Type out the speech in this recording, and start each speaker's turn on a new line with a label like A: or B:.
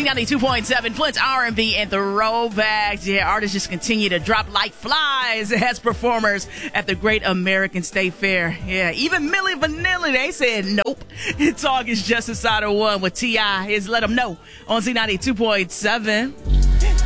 A: Z92.7, Flint's R&B and throwbacks. Yeah, artists just continue to drop like flies as performers at the Great American State Fair. Yeah, even Milli Vanilli, they said nope. Talk is just inside of one with T.I. Is Let 'Em Know on Z92.7.